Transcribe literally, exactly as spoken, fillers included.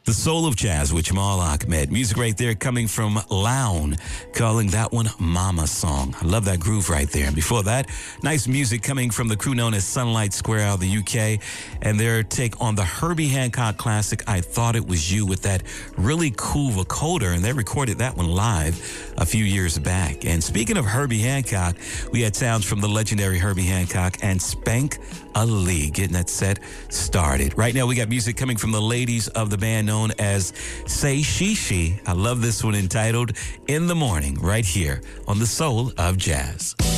The Soul of Jazz with Jamal Ahmed. Music right there coming from Lown, calling that one Mama Song. I love that groove right there. And before that, nice music coming from the crew known as Sunlight Square out of the U K and their take on the Herbie Hancock classic, I Thought It Was You, with that really cool vocoder. And they recorded that one live a few years back. And speaking of Herbie Hancock, we had sounds from the legendary Herbie Hancock and Spank Ali getting that set started. Right now, we got music coming from the ladies of the band known as Say She She. I love this one entitled In the Morning right here on The Soul of Jazz.